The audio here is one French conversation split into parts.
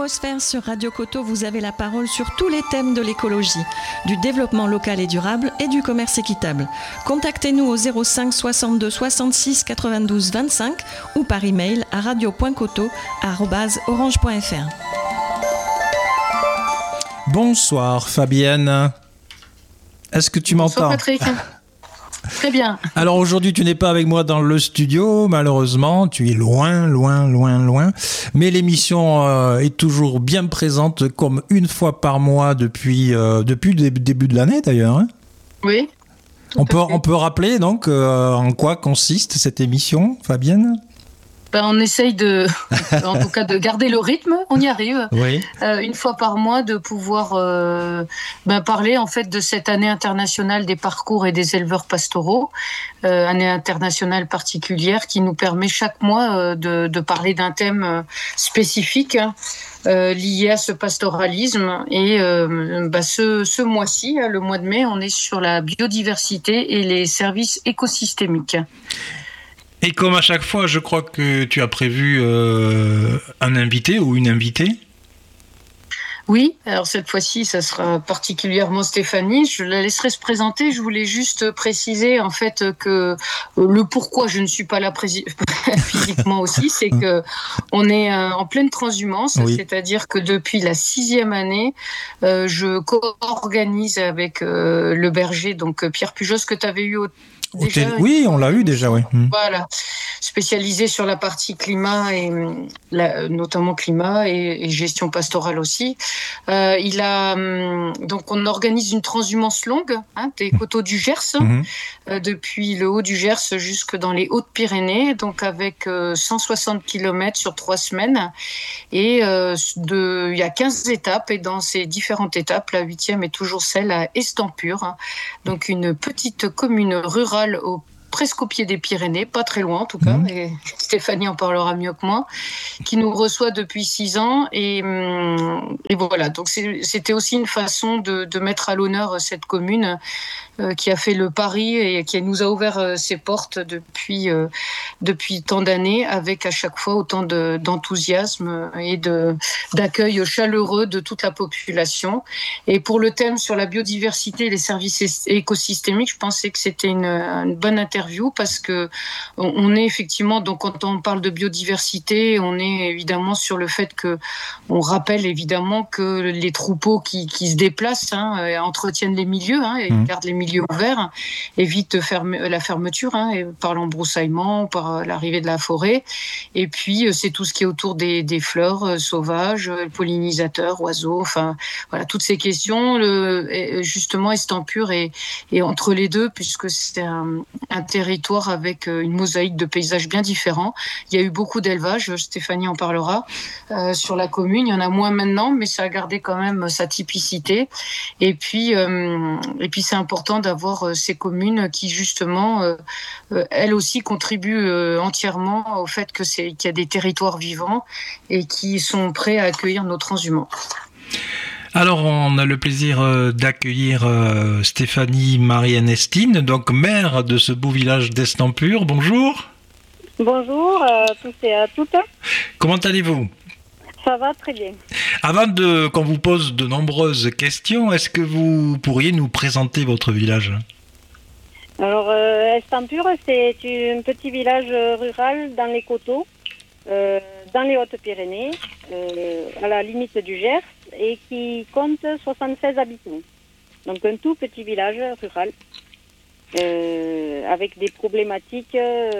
Atmosphère sur Radio Coteau, vous avez la parole sur tous les thèmes de l'écologie, du développement local et durable et du commerce équitable. Contactez-nous au 05 62 66 92 25 ou par email à radio.coteau@orange.fr. Bonsoir Fabienne. Est-ce que tu m'entends ? Bonsoir Patrick. Très bien. Alors aujourd'hui, tu n'es pas avec moi dans le studio, malheureusement. Tu es loin. Mais l'émission est toujours bien présente, comme une fois par mois depuis le début de l'année d'ailleurs. Hein. Oui. On peut rappeler donc en quoi consiste cette émission, Fabienne ? On essaye en tout cas de garder le rythme, on y arrive. Oui. Une fois par mois, de pouvoir parler en fait de cette année internationale des parcours et des éleveurs pastoraux, année internationale particulière qui nous permet chaque mois de parler d'un thème spécifique lié à ce pastoralisme. Et ce mois-ci, le mois de mai, on est sur la biodiversité et les services écosystémiques. Et comme à chaque fois, je crois que tu as prévu un invité ou une invitée. Oui, alors cette fois-ci, ça sera particulièrement Stéphanie. Je la laisserai se présenter. Je voulais juste préciser en fait que le pourquoi je ne suis pas là physiquement aussi, c'est que on est en pleine transhumance, oui. C'est-à-dire que depuis la 6e année, je co-organise avec le berger, donc Pierre Pujos, que tu avais eu déjà, oui, on l'a eu déjà, oui. Voilà, spécialisé sur la partie climat et notamment climat et gestion pastorale aussi. Donc on organise une transhumance longue des coteaux du Gers, depuis le haut du Gers jusque dans les Hautes-Pyrénées, donc avec 160 km sur 3 semaines. Et il y a 15 étapes, et dans ces différentes étapes, la 8e est toujours celle à Estampure, donc une petite commune rurale presque au pied des Pyrénées, pas très loin en tout cas, et Stéphanie en parlera mieux que moi, qui nous reçoit depuis 6 ans, et voilà, donc c'était aussi une façon de mettre à l'honneur cette commune qui a fait le pari et qui nous a ouvert ses portes depuis tant d'années, avec à chaque fois autant d'enthousiasme et d'accueil chaleureux de toute la population. Et pour le thème sur la biodiversité et les services écosystémiques, je pensais que c'était une bonne interview, parce que on est effectivement, donc quand on parle de biodiversité, on est évidemment sur le fait que on rappelle évidemment que les troupeaux qui se déplacent entretiennent les milieux et gardent les milieux ouverts, évitent la fermeture et par l'embroussaillement, par l'arrivée de la forêt. Et puis c'est tout ce qui est autour des fleurs sauvages, pollinisateurs, oiseaux, enfin voilà, toutes ces questions. Justement, Estampure est entre les deux, puisque c'est un territoire avec une mosaïque de paysages bien différents. Il y a eu beaucoup d'élevage, Stéphanie en parlera, sur la commune. Il y en a moins maintenant, mais ça a gardé quand même sa typicité. Et puis c'est important d'avoir ces communes qui, justement, elles aussi contribuent entièrement au fait qu'il y a des territoires vivants et qui sont prêts à accueillir nos transhumants. Alors, on a le plaisir d'accueillir Stéphanie Marie-Ernestine, donc maire de ce beau village d'Estampure. Bonjour. Bonjour à tous et à toutes. Comment allez-vous ? Ça va très bien. Avant qu'on vous pose de nombreuses questions, est-ce que vous pourriez nous présenter votre village ? Alors, Estampure, c'est un petit village rural dans les coteaux, dans les Hautes-Pyrénées, à la limite du Gers, et qui compte 76 habitants. Donc un tout petit village rural, avec des problématiques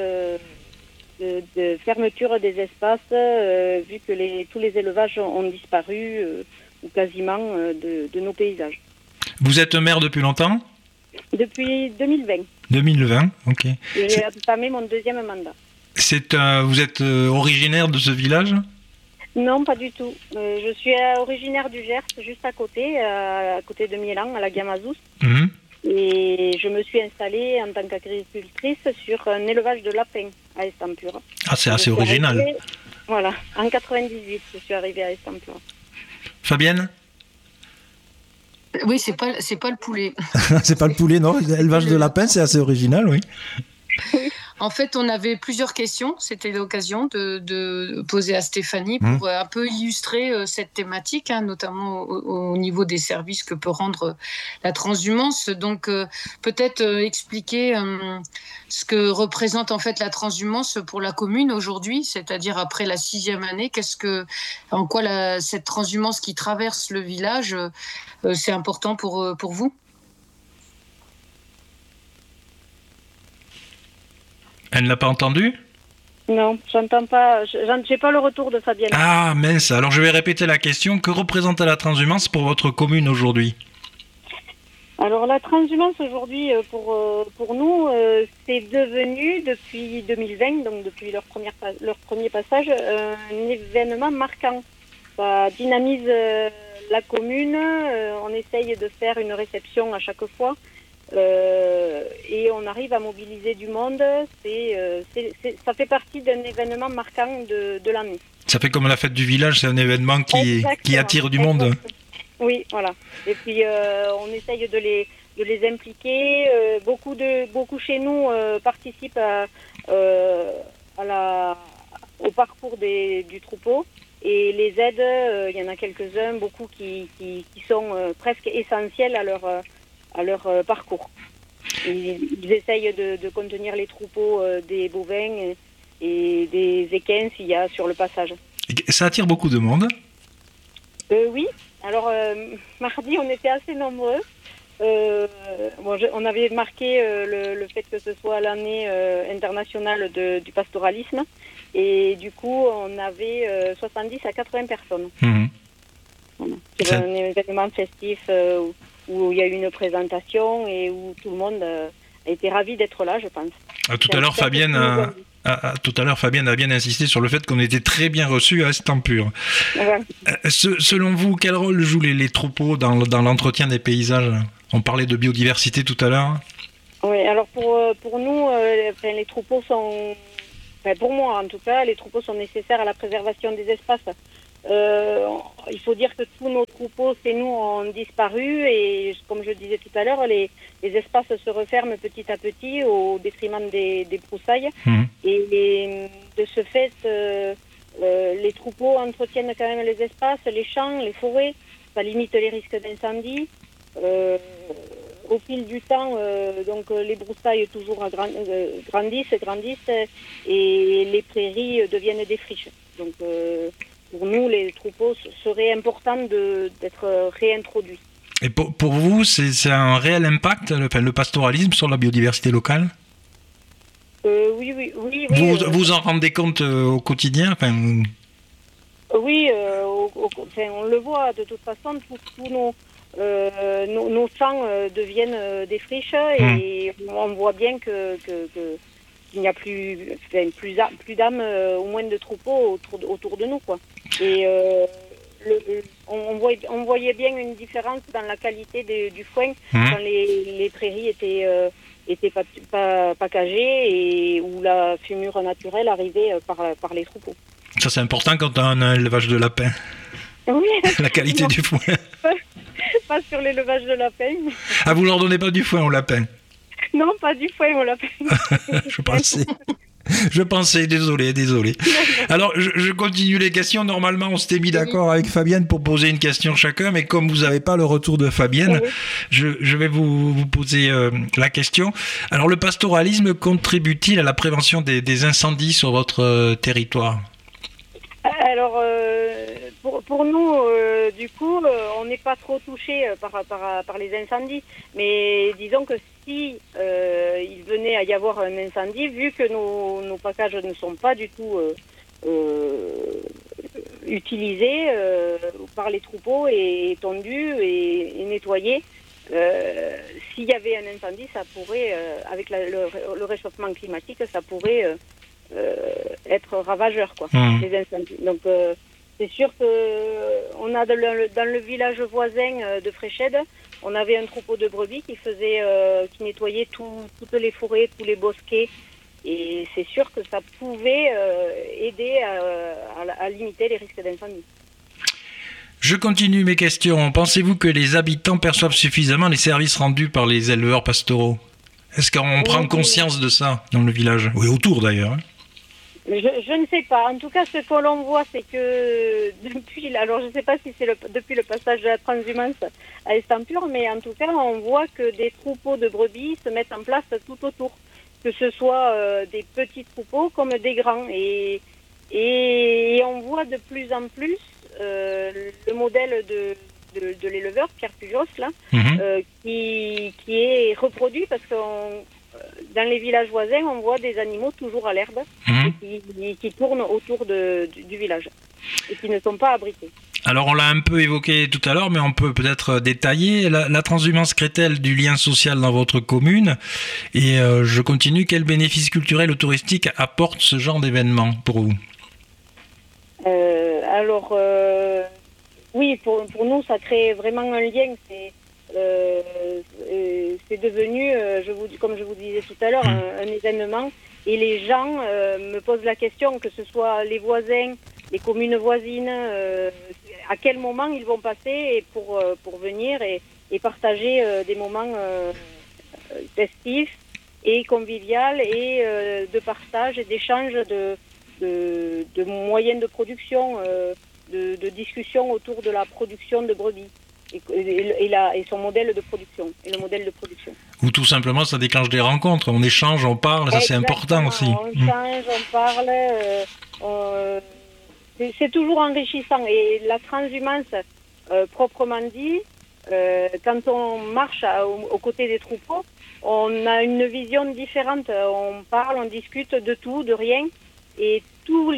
de fermeture des espaces, vu que tous les élevages ont disparu, ou quasiment, de nos paysages. Vous êtes maire depuis longtemps ? Depuis 2020. 2020, ok. J'ai entamé mon 2e mandat. Vous êtes originaire de ce village ? Non, pas du tout. Je suis originaire du Gers, juste à côté de Miélan, à la Gamazous. Et je me suis installée en tant qu'agricultrice sur un élevage de lapins à Estampure. Ah, c'est assez original. Voilà, en 98, je suis arrivée à Estampure. Fabienne ? Oui, c'est pas le poulet. C'est pas le poulet, non. L'élevage de lapins, c'est assez original, oui. En fait, on avait plusieurs questions. C'était l'occasion de poser à Stéphanie pour un peu illustrer cette thématique, notamment au niveau des services que peut rendre la transhumance. Donc, peut-être expliquer ce que représente en fait la transhumance pour la commune aujourd'hui, c'est-à-dire après la 6e année. En quoi cette transhumance qui traverse le village, c'est important pour vous? Elle ne l'a pas entendu ? Non, j'entends pas. J'ai pas le retour de Fabienne. Ah mince, alors je vais répéter la question. Que représente la transhumance pour votre commune aujourd'hui ? Alors la transhumance aujourd'hui, pour nous, c'est devenu depuis 2020, donc depuis leur premier passage, un événement marquant. Ça dynamise la commune. On essaye de faire une réception à chaque fois. Et on arrive à mobiliser du monde. Ça fait partie d'un événement marquant de l'année. Ça fait comme la fête du village, c'est un événement qui attire du monde. Oui, voilà. Et puis on essaye de les impliquer. Beaucoup chez nous participent au parcours du troupeau. Et les aides, il y en a quelques-uns, beaucoup qui sont presque essentiels à leur parcours. Ils essayent de contenir les troupeaux des bovins et des équins s'il y a sur le passage. Ça attire beaucoup de monde ? Oui. Alors, mardi, on était assez nombreux. On avait marqué le fait que ce soit l'année internationale du pastoralisme. Et du coup, on avait 70 à 80 personnes. Voilà. C'est un événement festif où il y a eu une présentation et où tout le monde a été ravi d'être là, je pense. Tout à l'heure, Fabienne a bien insisté sur le fait qu'on était très bien reçus à Estampure. Ouais. Selon vous, quel rôle jouent les troupeaux dans l'entretien des paysages ? On parlait de biodiversité tout à l'heure. Oui, alors pour nous, les troupeaux sont... pour moi, en tout cas, les troupeaux sont nécessaires à la préservation des espaces. Il faut dire que tous nos troupeaux, chez nous, ont disparu et, comme je disais tout à l'heure, les espaces se referment petit à petit au détriment des broussailles. Et de ce fait, les troupeaux entretiennent quand même les espaces, les champs, les forêts. Ça limite les risques d'incendie. Au fil du temps, donc les broussailles toujours grandissent et les prairies deviennent des friches. Donc pour nous, les troupeaux seraient importants d'être réintroduits. Et pour vous, c'est un réel impact, le pastoralisme, sur la biodiversité locale ? Oui. Vous en rendez compte au quotidien ? Oui, on le voit de toute façon, tous nos champs deviennent des friches et on voit bien qu'il n'y a plus d'âmes ou moins de troupeaux autour de nous, quoi. Et on voyait bien une différence dans la qualité du foin quand les prairies étaient packagées et où la fumure naturelle arrivait par les troupeaux. Ça, c'est important quand on a un élevage de lapins. Oui. La qualité du foin. Pas sur l'élevage de lapins. Ah, vous leur donnez pas du foin aux lapins ? Non, pas du foin aux lapins. Je pensais, désolé. Alors, je continue les questions. Normalement, on s'était mis d'accord avec Fabienne pour poser une question chacun, mais comme vous n'avez pas le retour de Fabienne, je vais vous poser la question. Alors, le pastoralisme contribue-t-il à la prévention des incendies sur votre territoire ? Alors, pour nous, du coup, on n'est pas trop touché par les incendies. Mais disons que si il venait à y avoir un incendie, vu que nos packages ne sont pas du tout utilisés par les troupeaux et tondus et nettoyés, s'il y avait un incendie, ça pourrait, avec le réchauffement climatique, ça pourrait être ravageur, quoi, les incendies. Donc, c'est sûr que on a dans le village voisin de Fréchède, on avait un troupeau de brebis qui nettoyait toutes les forêts, tous les bosquets, et c'est sûr que ça pouvait aider à limiter les risques d'incendie. Je continue mes questions. Pensez-vous que les habitants perçoivent suffisamment les services rendus par les éleveurs pastoraux ? Est-ce qu'on prend conscience de ça dans le village? Oui, autour d'ailleurs. Je ne sais pas. En tout cas, ce que l'on voit, c'est que depuis, alors je ne sais pas si c'est depuis le passage de la transhumance à Estampure, mais en tout cas, on voit que des troupeaux de brebis se mettent en place tout autour, que ce soit des petits troupeaux comme des grands, et on voit de plus en plus le modèle de l'éleveur Pierre Pujos là, qui est reproduit, parce que dans les villages voisins, on voit des animaux toujours à l'herbe qui tournent autour du village et qui ne sont pas abrités. Alors on l'a un peu évoqué tout à l'heure, mais on peut peut-être détailler. La transhumance crée-t-elle du lien social dans votre commune? Et je continue, quels bénéfices culturels ou touristiques apporte ce genre d'événement pour vous? Oui, pour nous, ça crée vraiment un lien. C'est devenu, comme je vous disais tout à l'heure, un événement. Et les gens me posent la question, que ce soit les voisins, les communes voisines, à quel moment ils vont passer pour venir et partager des moments festifs et conviviaux, et de partage et d'échange de moyens de production, de discussion autour de la production de brebis. Et son modèle de production, et le modèle de production. Ou tout simplement, ça déclenche des rencontres, on échange, on parle, ça c'est important aussi. On échange, on parle, c'est toujours enrichissant. Et la transhumance, proprement dit, quand on marche aux côtés des troupeaux, on a une vision différente. On parle, on discute de tout, de rien, et toutes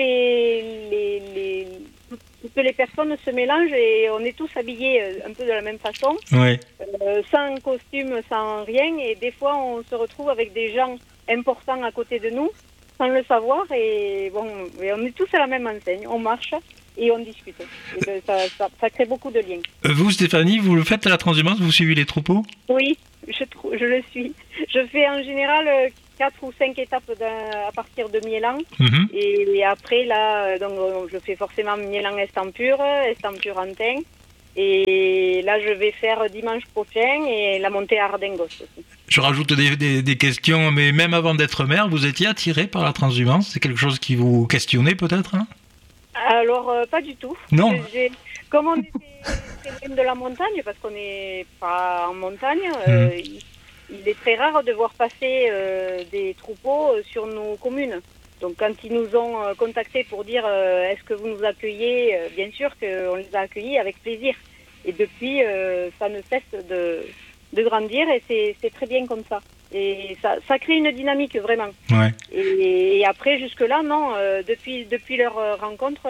les personnes se mélangent, et on est tous habillés un peu de la même façon, sans costume, sans rien, et des fois on se retrouve avec des gens importants à côté de nous, sans le savoir, et on est tous à la même enseigne, on marche et on discute. Et ça crée beaucoup de liens. Vous, Stéphanie, vous le faites à la transhumance, vous suivez les troupeaux? Oui, je le suis. Je fais en général 4 ou 5 étapes à partir de Miélan. Et après, là, donc, je fais forcément Miélan-Estampure, Estampure-Antin. Et là, je vais faire dimanche prochain et la montée à Ardengos aussi. Je rajoute des questions, mais même avant d'être maire, vous étiez attiré par la transhumance? C'est quelque chose qui vous questionnait peut-être, hein? Alors, pas du tout. Non. Comme on était très loin de la montagne, parce qu'on n'est pas en montagne, il est très rare de voir passer des troupeaux sur nos communes. Donc quand ils nous ont contactés pour dire est-ce que vous nous accueillez, bien sûr qu'on les a accueillis avec plaisir. Et depuis, ça ne cesse de grandir, et c'est très bien comme ça. Et ça crée une dynamique vraiment. Ouais. Et après, jusque-là, non, depuis leur rencontre,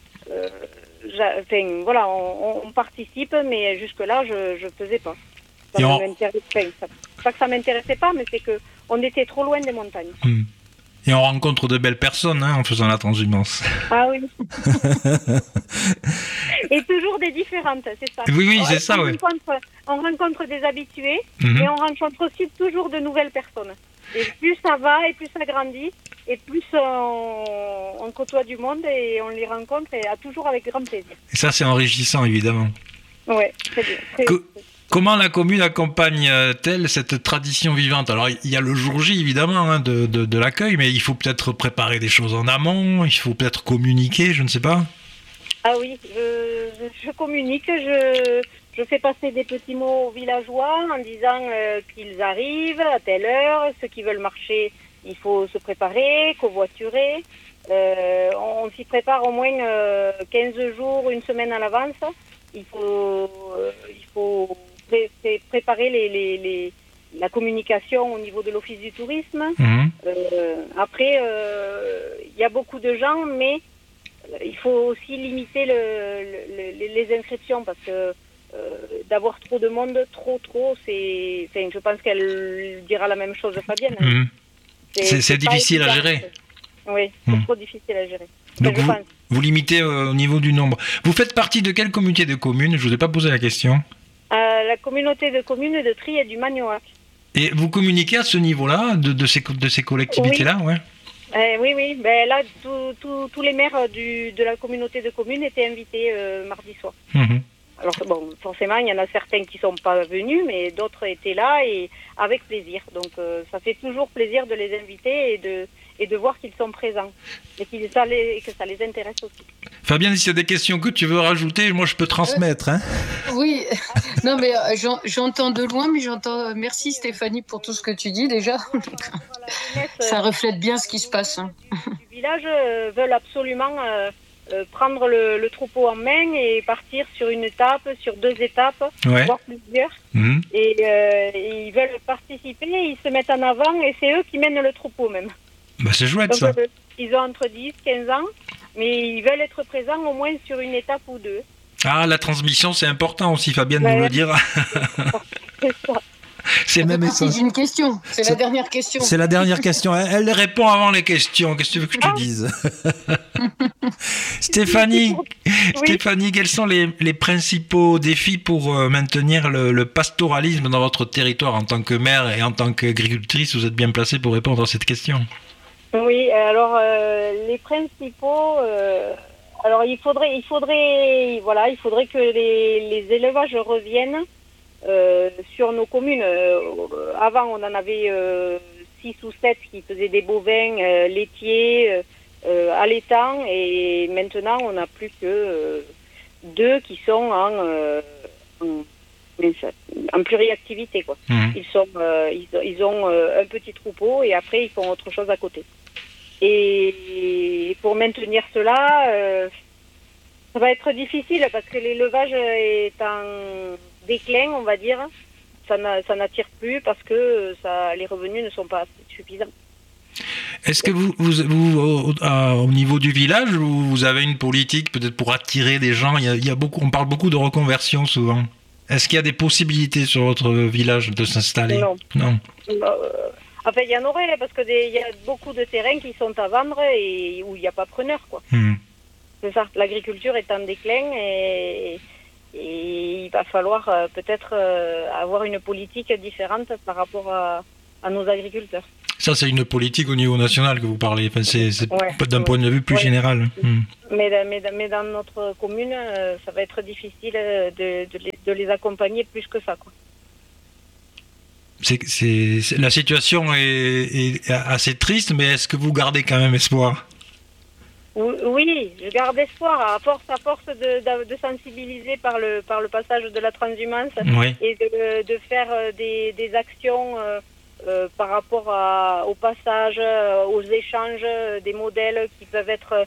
on participe, mais jusque-là, je ne faisais pas. Pas que ça m'intéressait pas, mais c'est qu'on était trop loin des montagnes. Et on rencontre de belles personnes en faisant la transhumance. Ah oui. Et toujours des différentes, c'est ça. Oui, c'est ça, oui. On rencontre des habitués, mais on rencontre aussi toujours de nouvelles personnes. Et plus ça va, et plus ça grandit, et plus on côtoie du monde, et on les rencontre, et toujours avec grand plaisir. Et ça, c'est enrichissant, évidemment. Oui, très bien. Comment la commune accompagne-t-elle cette tradition vivante? Alors, il y a le jour J, évidemment, de l'accueil, mais il faut peut-être préparer des choses en amont, il faut peut-être communiquer, je ne sais pas. Ah oui, je communique, je fais passer des petits mots aux villageois en disant qu'ils arrivent à telle heure, ceux qui veulent marcher, il faut se préparer, covoiturer. On s'y prépare au moins 15 jours, une semaine à l'avance. Il faut préparer la communication au niveau de l'office du tourisme. Après, il y a beaucoup de gens, mais il faut aussi limiter les inscriptions, parce que d'avoir trop de monde, trop, je pense qu'elle dira la même chose, Fabienne. C'est difficile à gérer. Oui, c'est trop difficile à gérer. Donc vous limitez au niveau du nombre. Vous faites partie de quelle communauté de communes? Je ne vous ai pas posé la question. La communauté de communes de Trie et du Magnoac. Et vous communiquez à ce niveau-là, de ces collectivités-là? Oui. Ben là, tous les maires de la communauté de communes étaient invités mardi soir. Alors bon, forcément, il y en a certains qui sont pas venus, mais d'autres étaient là et avec plaisir. Donc ça fait toujours plaisir de les inviter et de voir qu'ils sont présents et que ça les intéresse aussi. Fabienne, s'il y a des questions que tu veux rajouter, moi je peux transmettre. Hein. Oui, non mais j'entends de loin, mais j'entends. Merci Stéphanie pour tout ce que tu dis déjà. Ça reflète bien ce qui se passe. Du village veulent absolument prendre le troupeau en main et partir sur une étape, sur 2 étapes, voire plusieurs. Mmh. Et ils veulent participer, ils se mettent en avant et c'est eux qui mènent le troupeau même. Bah c'est chouette. Donc, ça. Ils ont entre 10 15 ans, mais ils veulent être présents au moins sur une étape ou 2. Ah, la transmission, c'est important aussi, Fabienne nous le dira. C'est ça. C'est même essentiel. C'est une question. C'est la dernière question. C'est la dernière question. Elle répond avant les questions. Qu'est-ce que tu veux que je te dise? Stéphanie, quels sont les principaux défis pour maintenir le pastoralisme dans votre territoire en tant que maire et en tant qu'agricultrice? Vous êtes bien placée pour répondre à cette question. Oui, alors les principaux... alors il faudrait que les élevages reviennent sur nos communes. Avant, on en avait 6 ou 7 qui faisaient des bovins laitiers allaitants, et maintenant on n'a plus que 2 qui sont en pluriactivité, quoi. Mmh. Ils ont un petit troupeau et après ils font autre chose à côté. Et pour maintenir cela, ça va être difficile parce que l'élevage est en déclin, on va dire. Ça n'attire plus parce que les revenus ne sont pas suffisants. Est-ce que vous au niveau du village, vous avez une politique peut-être pour attirer des gens? On parle beaucoup de reconversion souvent. Est-ce qu'il y a des possibilités sur votre village de s'installer? Non. Enfin, il y en aurait, parce que il y a beaucoup de terrains qui sont à vendre et où il n'y a pas preneur, quoi. C'est ça. L'agriculture est en déclin et il va falloir peut-être avoir une politique différente par rapport à nos agriculteurs. Ça, c'est une politique au niveau national que vous parlez. Enfin, c'est d'un point de vue plus général. Mais dans notre commune, ça va être difficile de les accompagner plus que ça, quoi. La situation est assez triste, mais est-ce que vous gardez quand même espoir? Oui, je garde espoir. À force de sensibiliser par le passage de la transhumance et de faire des actions par rapport au passage, aux échanges, des modèles qui peuvent être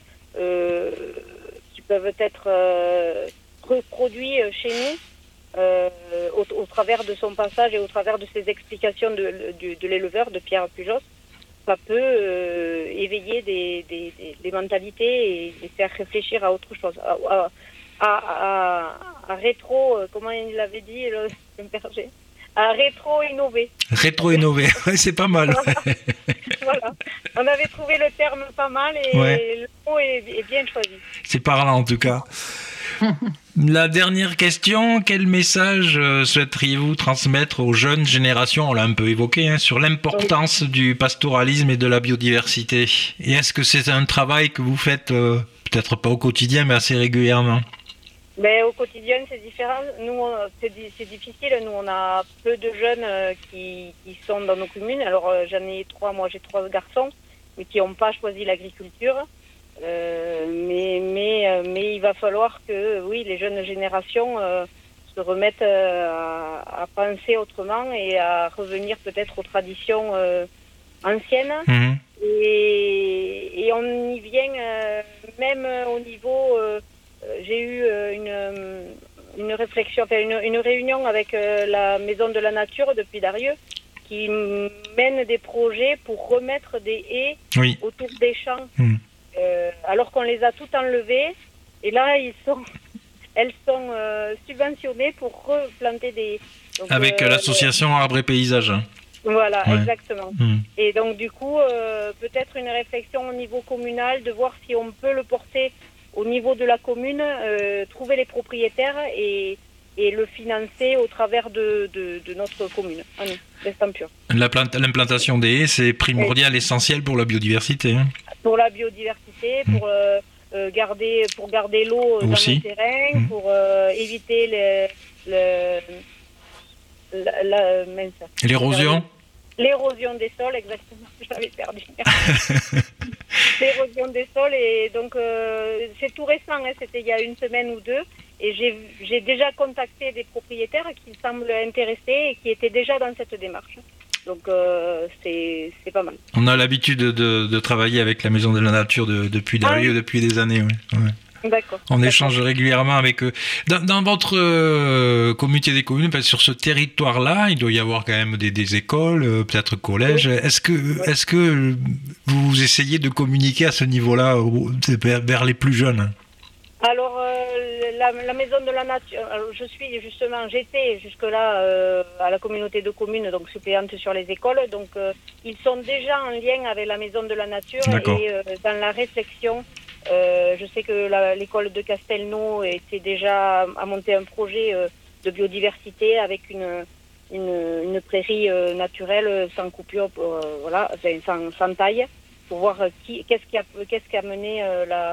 reproduits chez nous. Au travers de son passage et au travers de ses explications de l'éleveur, de Pierre Pujos, ça peut éveiller des mentalités et faire réfléchir à autre chose, à comment il l'avait dit, le berger, à rétro-innover. Rétro-innover, c'est pas mal. Voilà, on avait trouvé le terme pas mal et le mot est bien choisi. C'est parlant en tout cas. La dernière question, quel message souhaiteriez-vous transmettre aux jeunes générations? On l'a un peu évoqué, sur l'importance du pastoralisme et de la biodiversité. Et est-ce que c'est un travail que vous faites, peut-être pas au quotidien, mais assez régulièrement? Au quotidien, c'est différent. Nous, c'est difficile. Nous, on a peu de jeunes qui sont dans nos communes. Alors, j'en ai 3. Moi, j'ai 3 garçons, mais qui n'ont pas choisi l'agriculture. Mais il va falloir que les jeunes générations se remettent à penser autrement et à revenir peut-être aux traditions anciennes. Mmh. Et on y vient même au niveau... j'ai eu une réflexion, une réunion avec la Maison de la Nature depuis Darieux qui mène des projets pour remettre des haies autour des champs. Mmh. Alors qu'on les a toutes enlevées et là elles sont subventionnées pour replanter des... Donc, avec l'association Arbres et Paysages. Voilà, exactement. Et donc du coup, peut-être une réflexion au niveau communal de voir si on peut le porter au niveau de la commune, trouver les propriétaires et le financer au travers de notre commune, d'Estampure. L'implantation des haies, c'est primordial, essentiel pour la biodiversité. Pour la biodiversité, garder l'eau dans le terrain, pour éviter l'érosion. L'érosion des sols, exactement. Je l'avais perdu. L'érosion des sols, et donc c'est tout récent, hein, c'était il y a une semaine ou deux, et j'ai déjà contacté des propriétaires qui semblent intéressés et qui étaient déjà dans cette démarche. Donc c'est pas mal. On a l'habitude de travailler avec la Maison de la Nature depuis des années. Ouais. D'accord. On échange régulièrement avec eux. Dans votre communauté des communes, sur ce territoire-là, il doit y avoir quand même des écoles, peut-être collèges. Oui. Est-ce que vous essayez de communiquer à ce niveau-là vers les plus jeunes ? Alors, la Maison de la Nature, j'étais jusque-là à la communauté de communes, donc suppléante sur les écoles. Donc, ils sont déjà en lien avec la Maison de la Nature. D'accord. Et dans la réflexion, je sais que l'école de Castelnau était déjà à monter un projet de biodiversité avec une prairie naturelle sans coupure, sans taille, pour voir qu'est-ce qui a mené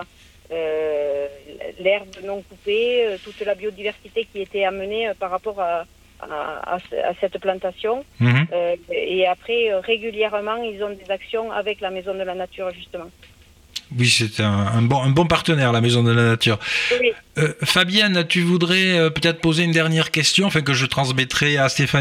l'herbe non coupée, toute la biodiversité qui était amenée par rapport à cette plantation. Mmh. Et après, régulièrement, ils ont des actions avec la Maison de la Nature, justement. Oui, c'est un bon partenaire, la Maison de la Nature. Oui. Fabienne, tu voudrais peut-être poser une dernière question, que je transmettrai à Stéphanie ?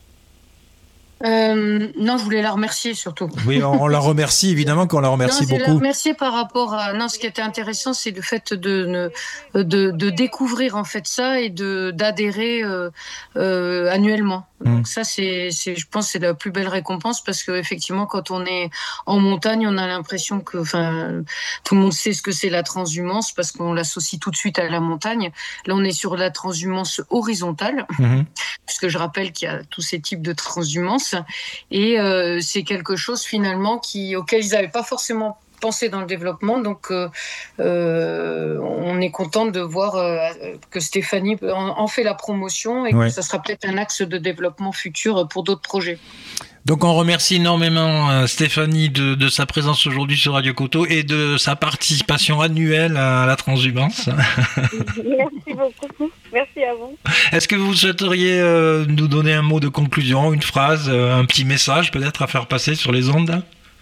Non, je voulais la remercier surtout. Oui, on la remercie, évidemment qu'on la remercie beaucoup. La remercier par rapport à... Non, ce qui était intéressant, c'est le fait de découvrir en fait ça et d'adhérer annuellement. Donc ça, je pense, c'est la plus belle récompense, parce que effectivement, quand on est en montagne, on a l'impression que, tout le monde sait ce que c'est la transhumance, parce qu'on l'associe tout de suite à la montagne. Là, on est sur la transhumance horizontale, puisque je rappelle qu'il y a tous ces types de transhumance, et c'est quelque chose finalement auquel ils n'avaient pas forcément pensé dans le développement. Donc on est content de voir que Stéphanie en fait la promotion, et que ça sera peut-être un axe de développement futur pour d'autres projets. Donc on remercie énormément Stéphanie de sa présence aujourd'hui sur Radio Coteau et de sa participation annuelle à la transhumance. Merci beaucoup. Merci à vous. Est-ce que vous souhaiteriez nous donner un mot de conclusion, une phrase, un petit message peut-être à faire passer sur les ondes ?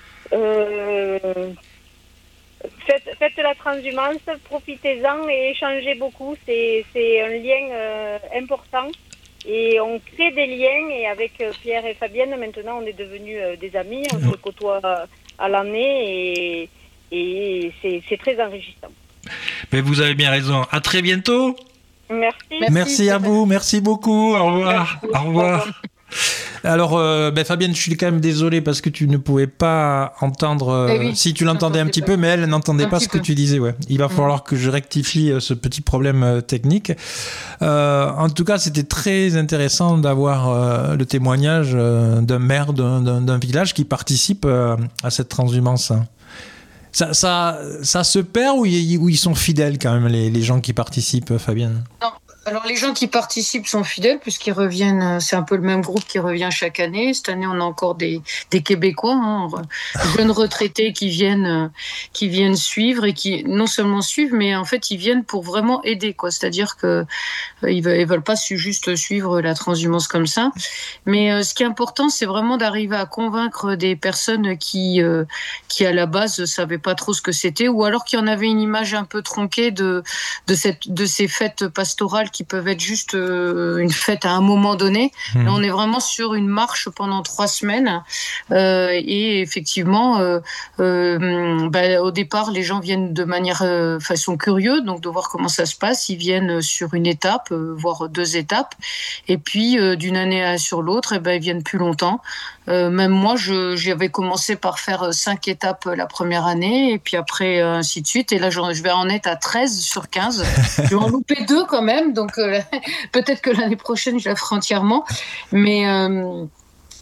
Faites la transhumance, profitez-en et échangez beaucoup. C'est un lien important. Et on crée des liens, et avec Pierre et Fabienne, maintenant, on est devenus des amis. On se côtoie à l'année, et c'est très enrichissant. Mais vous avez bien raison. À très bientôt. Merci à vous. Merci beaucoup. Au revoir. Au revoir. Alors, Fabienne, je suis quand même désolé parce que tu ne pouvais pas entendre. Si tu l'entendais un petit peu, mais elle n'entendait pas ce que tu disais. Ouais. Il va falloir que je rectifie ce petit problème technique. En tout cas, c'était très intéressant d'avoir le témoignage d'un maire d'un village qui participe à cette transhumance. Ça se perd, ou ils sont fidèles quand même, les gens qui participent, Fabienne ? Non. Alors, les gens qui participent sont fidèles, puisqu'ils reviennent, c'est un peu le même groupe qui revient chaque année. Cette année, on a encore des Québécois, jeunes retraités qui viennent suivre, et qui non seulement suivent, mais en fait, ils viennent pour vraiment aider, quoi. C'est-à-dire que ils veulent pas juste suivre la transhumance comme ça. Mais ce qui est important, c'est vraiment d'arriver à convaincre des personnes qui à la base savaient pas trop ce que c'était, ou alors qui en avaient une image un peu tronquée de ces fêtes pastorales qui peuvent être juste une fête à un moment donné. Là, on est vraiment sur une marche pendant 3 semaines, et effectivement, au départ, les gens viennent de manière sont curieux, donc de voir comment ça se passe. Ils viennent sur une étape, voire 2 étapes, et puis d'une année sur l'autre, ils viennent plus longtemps. Même moi, j'avais commencé par faire 5 étapes la première année, et puis après ainsi de suite, et là je vais en être à 13 sur 15. Je vais en louper 2 quand même, donc peut-être que l'année prochaine je la ferai entièrement, mais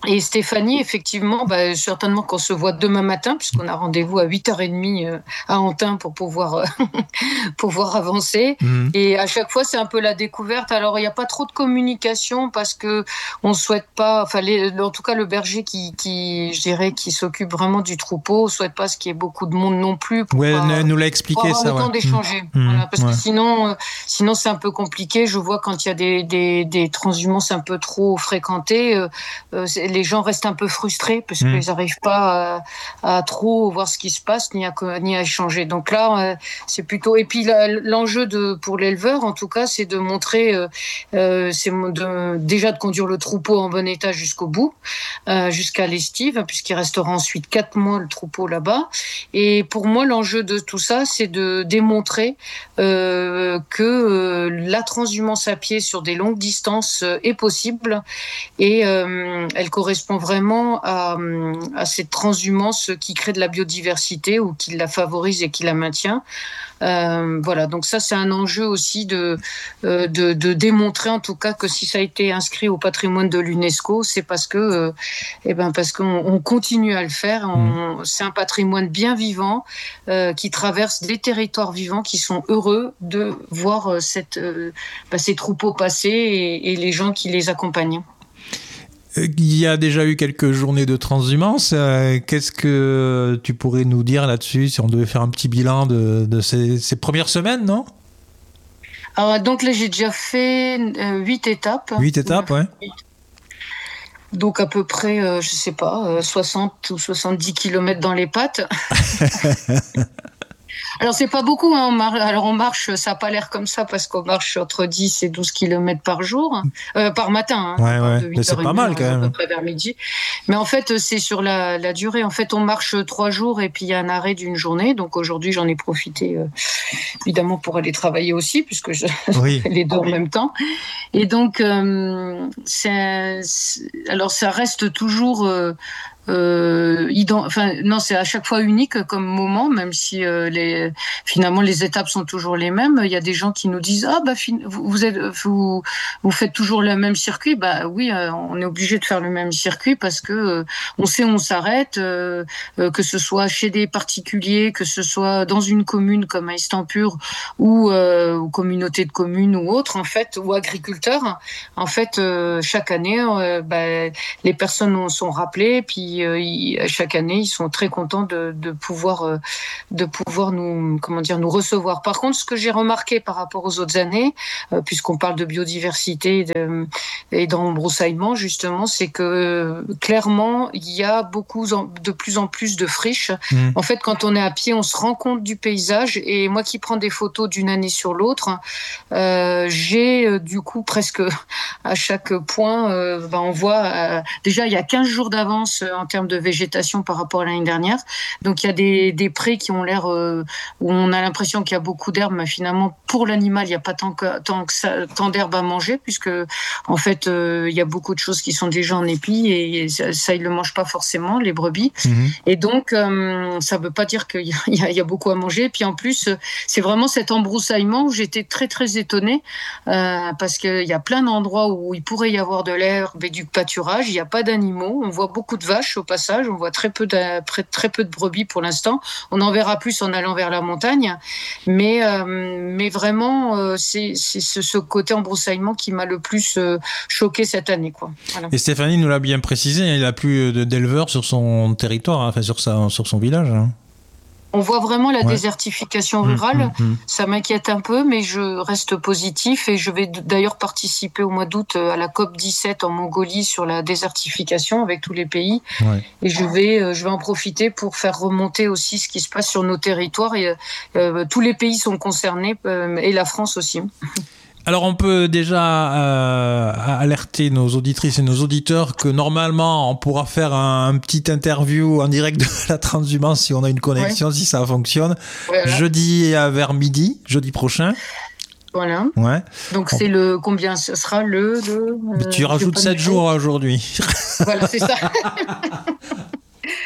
Et Stéphanie, effectivement, certainement qu'on se voit demain matin, puisqu'on a rendez-vous à 8h30 à Antin pour pouvoir avancer. Mmh. Et à chaque fois, c'est un peu la découverte. Alors, il n'y a pas trop de communication parce que on souhaite pas, en tout cas, le berger qui s'occupe vraiment du troupeau, souhaite pas qu'il y ait beaucoup de monde non plus. Nous l'a expliqué pour ça. avoir le temps d'échanger. Voilà, parce que sinon, c'est un peu compliqué. Je vois quand il y a des transhumances un peu trop fréquentées, les gens restent un peu frustrés parce qu'ils n'arrivent pas à trop voir ce qui se passe ni à échanger. Donc là, c'est plutôt. Et puis l'enjeu pour l'éleveur, en tout cas, c'est de montrer, déjà de conduire le troupeau en bon état jusqu'au bout, jusqu'à l'estive, puisqu'il restera ensuite 4 mois le troupeau là-bas. Et pour moi, l'enjeu de tout ça, c'est de démontrer que la transhumance à pied sur des longues distances est possible et elle correspond vraiment à cette transhumance qui crée de la biodiversité ou qui la favorise et qui la maintient. Voilà, donc ça c'est un enjeu aussi de démontrer en tout cas que si ça a été inscrit au patrimoine de l'UNESCO, c'est parce qu'on continue à le faire. C'est un patrimoine bien vivant qui traverse des territoires vivants qui sont heureux de voir ces troupeaux passer et les gens qui les accompagnent. Il y a déjà eu quelques journées de transhumance. Qu'est-ce que tu pourrais nous dire là-dessus, si on devait faire un petit bilan de ces premières semaines, non ? Alors, donc là, j'ai déjà fait 8 étapes. 8 étapes, ouais. Donc à peu près, 60 ou 70 kilomètres dans les pattes. Alors, c'est pas beaucoup, hein. On marche, ça n'a pas l'air comme ça parce qu'on marche entre 10 et 12 km par jour, par matin. Hein, ouais. Mais c'est pas mal quand même. À peu près vers midi. Mais en fait, c'est sur la durée. En fait, on marche 3 jours et puis il y a un arrêt d'une journée. Donc aujourd'hui, j'en ai profité évidemment pour aller travailler aussi puisque je fais les deux en même temps. Et donc, alors ça reste toujours... c'est à chaque fois unique comme moment, même si finalement les étapes sont toujours les mêmes. Il y a des gens qui nous disent vous faites toujours le même circuit. Oui, on est obligé de faire le même circuit parce que on sait où on s'arrête, que ce soit chez des particuliers, que ce soit dans une commune comme à Estampur ou communauté de communes ou autre en fait, ou agriculteurs. En fait, chaque année, les personnes sont rappelées puis chaque année, ils sont très contents de pouvoir nous recevoir. Par contre, ce que j'ai remarqué par rapport aux autres années, puisqu'on parle de biodiversité et d'embroussaillement, justement, c'est que clairement, il y a de plus en plus de friches. En fait, quand on est à pied, on se rend compte du paysage. Et moi qui prends des photos d'une année sur l'autre, j'ai du coup presque à chaque point, on voit déjà il y a 15 jours d'avance en termes de végétation par rapport à l'année dernière. Donc il y a des prés qui ont l'air où on a l'impression qu'il y a beaucoup d'herbes, mais finalement pour l'animal il n'y a pas tant d'herbes à manger puisque en fait il y a beaucoup de choses qui sont déjà en épi et ça ils le mangent pas forcément les brebis. Et donc ça veut pas dire qu'il y a beaucoup à manger. Et puis en plus c'est vraiment cet embroussaillement où j'étais très très étonnée parce qu'il y a plein d'endroits où il pourrait y avoir de l'herbe et du pâturage. Il n'y a pas d'animaux. On voit beaucoup de vaches au passage. On voit très peu de brebis pour l'instant. On en verra plus en allant vers la montagne. Mais vraiment, c'est ce côté embroussaillement qui m'a le plus choqué cette année, quoi. Voilà. Et Stéphanie nous l'a bien précisé, il n'a plus d'éleveurs sur son territoire, enfin sur son village. Hein. On voit vraiment la désertification rurale. Ça m'inquiète un peu, mais je reste positif et je vais d'ailleurs participer au mois d'août à la COP17 en Mongolie sur la désertification avec tous les pays. Ouais. Et je vais en profiter pour faire remonter aussi ce qui se passe sur nos territoires. Et, tous les pays sont concernés et la France aussi. Alors on peut déjà alerter nos auditrices et nos auditeurs que normalement on pourra faire un petit interview en direct de la transhumance si on a une connexion, si ça fonctionne. Voilà. Jeudi vers midi, jeudi prochain. Voilà. Ouais. Donc c'est combien ce sera tu rajoutes 7 jours aujourd'hui. Voilà, c'est ça.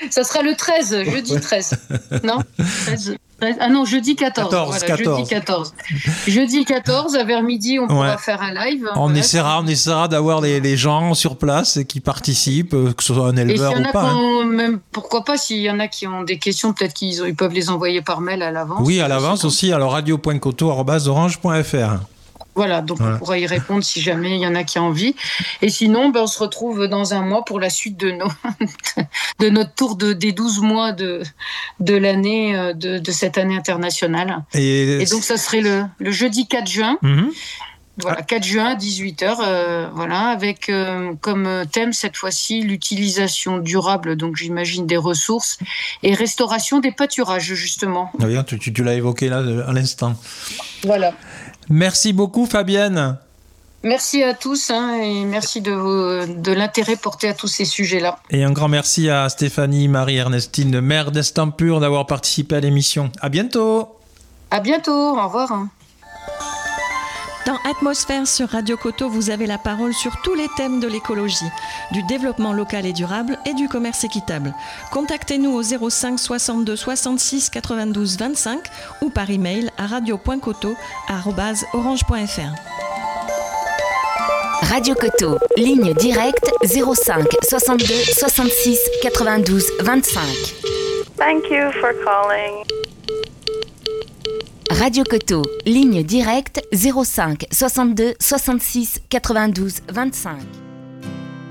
Ça sera le 13, jeudi 13. Non 13. Ah non, jeudi 14. 14. Jeudi 14, vers midi, on pourra faire un live. On essaiera d'avoir les gens sur place et qui participent, que ce soit un éleveur ou pas. Même, pourquoi pas, s'il y en a qui ont des questions, peut-être qu'ils peuvent les envoyer par mail à l'avance. Oui, à l'avance aussi, alors radio.coto@orange.fr. Voilà, donc on pourra y répondre si jamais il y en a qui ont envie. Et sinon, on se retrouve dans un mois pour la suite de notre tour des 12 mois de l'année, de cette année internationale. Et donc, ça serait le jeudi 4 juin. Mm-hmm. Voilà, 4 juin, 18h, avec comme thème cette fois-ci l'utilisation durable, donc j'imagine des ressources, et restauration des pâturages, justement. Oui, tu l'as évoqué là à l'instant. Voilà. Merci beaucoup, Fabienne. Merci à tous et merci de l'intérêt porté à tous ces sujets-là. Et un grand merci à Stéphanie Marie-Ernestine, maire d'Estampur, d'avoir participé à l'émission. À bientôt. À bientôt, au revoir. Dans Atmosphère sur Radio Coto, vous avez la parole sur tous les thèmes de l'écologie, du développement local et durable et du commerce équitable. Contactez-nous au 05 62 66 92 25 ou par email à radio.coto@orange.fr. Radio Coto, ligne directe 05 62 66 92 25. Thank you for calling. Radio Coto, ligne directe 05 62 66 92 25.